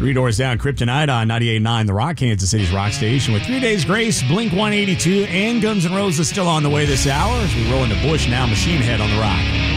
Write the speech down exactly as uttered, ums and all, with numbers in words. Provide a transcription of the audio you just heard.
Three Doors Down, Kryptonite on ninety-eight point nine The Rock, Kansas City's rock station. With Three Days Grace, Blink one eighty-two, and Guns N' Roses still on the way this hour as we roll into Bush, now Machine Head on The Rock.